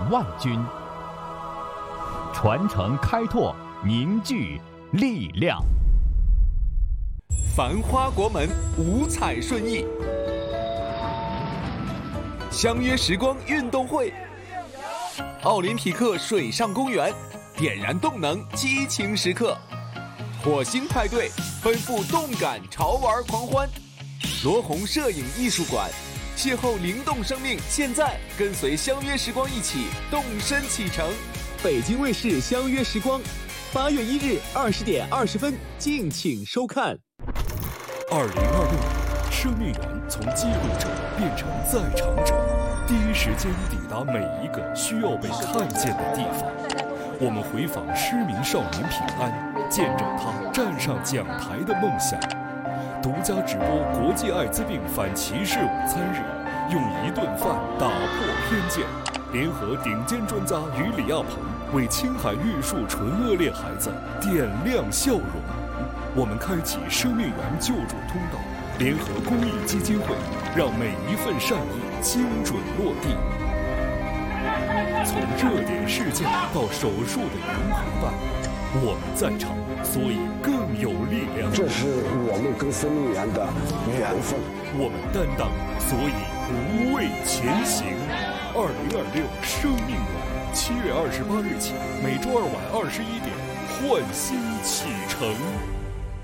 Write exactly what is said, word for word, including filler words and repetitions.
万军，传承开拓，凝聚力量。 繁花国门，五彩顺意。相约时光运动会，奥林匹克水上公园，点燃动能，激情时刻。火星派对，奔赴动感潮玩狂欢。罗红摄影艺术馆，邂逅灵动生命，现在跟随相约时光一起动身启程。北京卫视相约时光，八月一日二十点二十分，敬请收看。 二零二六年，生命源从记录者变成在场者，第一时间抵达每一个需要被看见的地方。我们回访失明少年平安，见证他站上讲台的梦想。独家直播国际艾滋病反歧视午餐日，用一顿饭打破偏见，联合顶尖专家与李亚鹏，为青海玉树纯恶劣孩子点亮笑容。我们开启生命源救助通道，联合公益基金会，让每一份善意精准落地。从热点事件到手术的融合办，我们在场，所以更有力量。 这是我们跟生命源的缘分。 我们担当，所以无畏前行。二零二六生命源，七月二十八日起，每周二晚二十一点，焕新启程。